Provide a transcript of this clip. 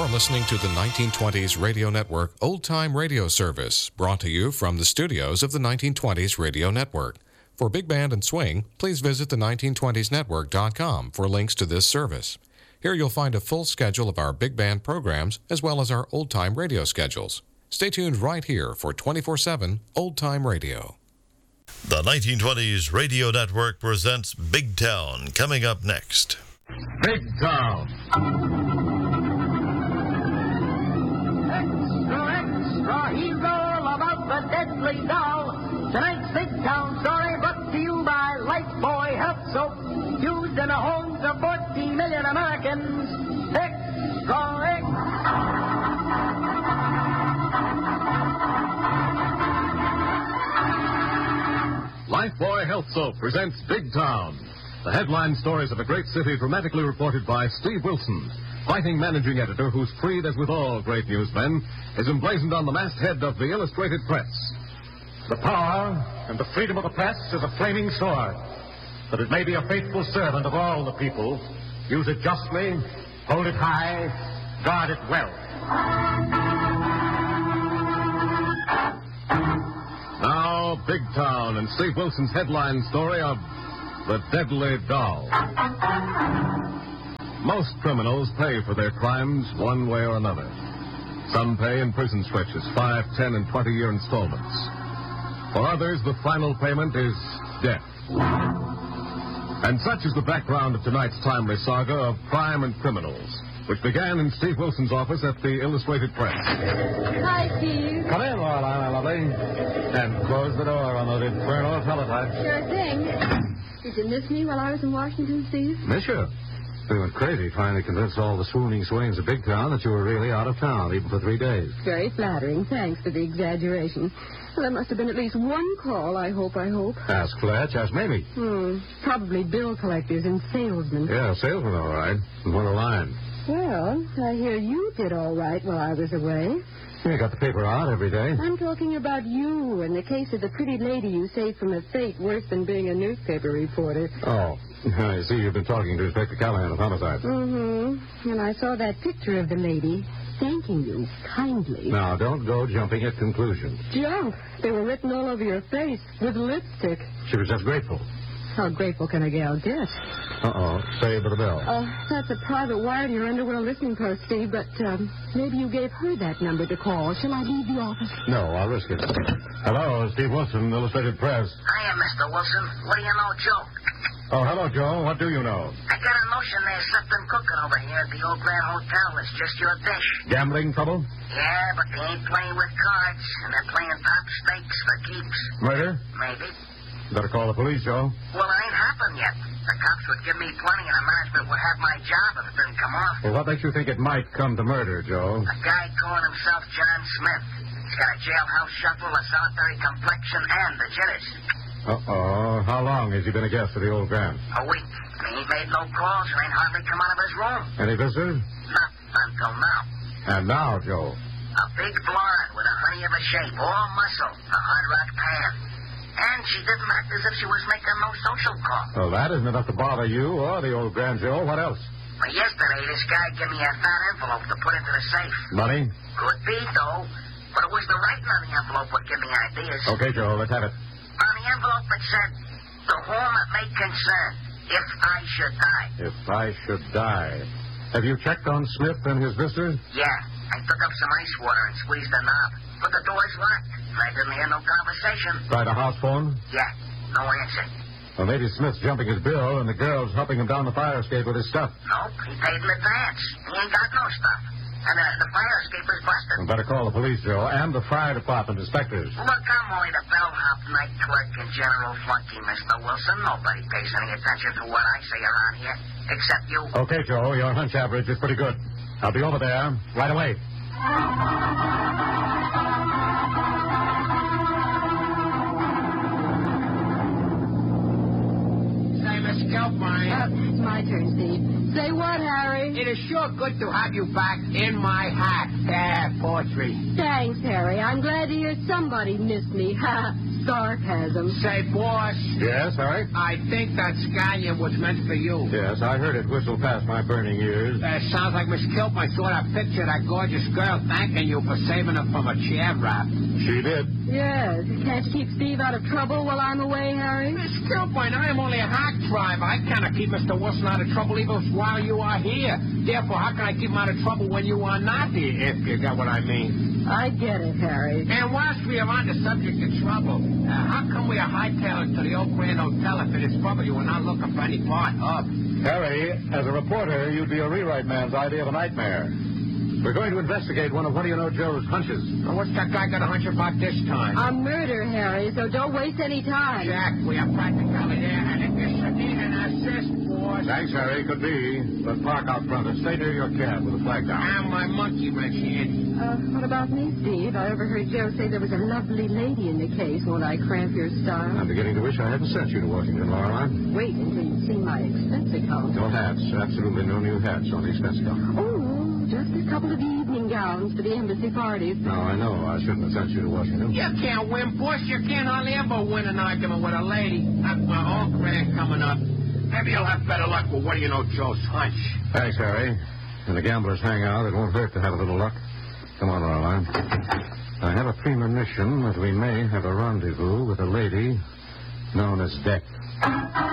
You're listening to the 1920s Radio Network Old Time Radio Service, brought to you from the studios of the 1920s Radio Network. For Big Band and Swing, please visit the 1920snetwork.com for links to this service. Here you'll find a full schedule of our big band programs as well as our old-time radio schedules. Stay tuned right here for 24/7 old-time radio. The 1920s Radio Network presents Big Town, coming up next. Big Town. Extra, he's all about the deadly doll. Tonight's Big Town story brought to you by Lifebuoy Health Soap, used in the homes of 14 million Americans. Extra. Lifebuoy Health Soap presents Big Town. The headline stories of a great city dramatically reported by Steve Wilson, fighting managing editor whose creed, as with all great newsmen, is emblazoned on the masthead of the Illustrated Press. The power and the freedom of the press is a flaming sword, that it may be a faithful servant of all the people. Use it justly, hold it high, guard it well. Now, Big Town and Steve Wilson's headline story of The Deadly Doll. Most criminals pay for their crimes one way or another. Some pay in prison stretches, 5, 10, and 20-year installments. For others, the final payment is death. And such is the background of tonight's timely saga of crime and criminals, which began in Steve Wilson's office at the Illustrated Press. Hi, Steve. Come in, Lorelei, my lovely. And close the door on those infernal teletypes. Sure thing. Did you miss me while I was in Washington, Steve? Miss you? We went crazy trying to convince all the swooning swains of Big Town that you were really out of town, even for 3 days. Very flattering. Thanks for the exaggeration. Well, there must have been at least one call, I hope. Ask Fletch, ask Mamie. Probably bill collectors and salesmen. Yeah, salesman, all right. And what a line. Well, I hear you did all right while I was away. You got the paper out every day. I'm talking about you and the case of the pretty lady you saved from a fate worse than being a newspaper reporter. Oh, I see you've been talking to Inspector Callahan of Homicide. Mm-hmm. And I saw that picture of the lady thanking you kindly. Now, don't go jumping at conclusions. Jump. They were written all over your face with lipstick. She was just grateful. How grateful can a gal get? Uh-oh. Saved by the bell. That's a private wire to your underworld listening post, Steve, but maybe you gave her that number to call. Shall I leave the office? No, I'll risk it. Hello, Steve Wilson, Illustrated Press. Hiya, Mr. Wilson. What do you know, Joe? Oh, hello, Joe. What do you know? I got a notion there's something cooking over here at the Old Grand Hotel. It's just your dish. Gambling trouble? Yeah, but they ain't playing with cards, and they're playing top stakes for keeps. Murder? Maybe. Better call the police, Joe. Well, it ain't happened yet. The cops would give me plenty, and the management would have my job if it didn't come off. Well, what makes you think it might come to murder, Joe? A guy calling himself John Smith. He's got a jailhouse shuffle, a solitary complexion, and the jitters. Uh-oh. How long has he been a guest of the Old Grand? A week. And he made no calls or ain't hardly come out of his room. Any visitors? Not until now. And now, Joe? A big blonde with a honey of a shape, all muscle, a hard rock pan. And she didn't act as if she was making no social call. Well, that isn't enough to bother you or the Old Grand, Joe. What else? Well, yesterday, this guy gave me a fat envelope to put into the safe. Money? Could be, though. But it was the writing on the envelope what gave me ideas. Okay, Joe, let's have it. On the envelope, it said, "To whom it may concern, if I should die." If I should die. Have you checked on Smith and his visitors? Yeah. I took up some ice water and squeezed the knob. But the door's locked. I didn't hear no conversation. Tried a house phone? Yeah. No answer. Well, maybe Smith's jumping his bill and the girl's helping him down the fire escape with his stuff. Nope. He paid in advance. He ain't got no stuff. And the fire escape is busted. We better call the police, Joe, and the fire department inspectors. Look, I'm only the bellhop, night clerk, and general flunky, Mr. Wilson. Nobody pays any attention to what I say around here, except you. Okay, Joe, your hunch average is pretty good. I'll be over there right away. Say, Miss Gelfine. It's my turn, Steve. Say what, Harry? It is sure good to have you back in my hat. Poetry. Thanks, Harry. I'm glad to hear somebody missed me. Ha! Sarcasm. Say, boss. Yes, Harry? I think that scallion was meant for you. Yes, I heard it whistle past my burning ears. Sounds like Miss Kilpine saw that picture of that gorgeous girl thanking you for saving her from a chair wrap. She did. Yes. Can't you keep Steve out of trouble while I'm away, Harry? Miss Kilpine, I am only a hack driver. I cannot keep Mr. Wilson out of trouble even while you are here. Therefore, how can I keep him out of trouble when you are not here, if you get what I mean? I get it, Harry. And whilst we are on the subject of trouble, how come we are hightailing to the Oak Grand Hotel if it is trouble you are not looking for any part of? Harry, as a reporter, you'd be a rewrite man's idea of a nightmare. We're going to investigate one of What-Do-You-Know-Joe's hunches. Well, what's that guy got a hunch about this time? A murder, Harry, so don't waste any time. Jack, we are practically there, and if you should need an assist, boss... Thanks, Harry. Could be. But park out front and stay near your cab with the flag down. And my monkey wrench handy. What about me, Steve? I overheard Joe say there was a lovely lady in the case. Won't I cramp your style? I'm beginning to wish I hadn't sent you to Washington, Lorelei. Wait until you see my expense account. No hats. Absolutely no new hats on the expense account. Oh, just a couple of evening gowns for the embassy parties. No, I know. I shouldn't have sent you to Washington. You can't win, boss. You can't hardly ever win an argument with a lady. That's my own grand coming up. Maybe you'll have better luck with What-Do-You-Know-Joe's hunch. Thanks, Harry. In the gamblers' hangout, it won't hurt to have a little luck. Come on, Lorelei. I have a premonition that we may have a rendezvous with a lady known as Death.